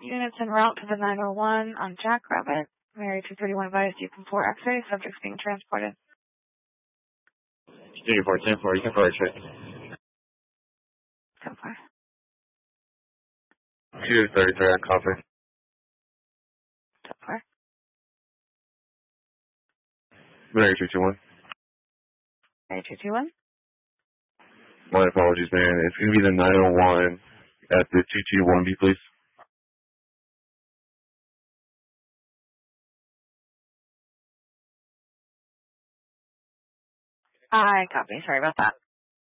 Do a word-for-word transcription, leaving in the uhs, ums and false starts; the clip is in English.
Units en route to the nine oh one on Jackrabbit. Mary two thirty-one advised you from four X-ray. Subjects being transported. Junior four ten four, you can for X-ray. So far. two thirty-three on copy. So far. Mary two two one. Mary two two one. My apologies, man. It's going to be the nine oh one at the two two one B, please. I copy. Sorry about that.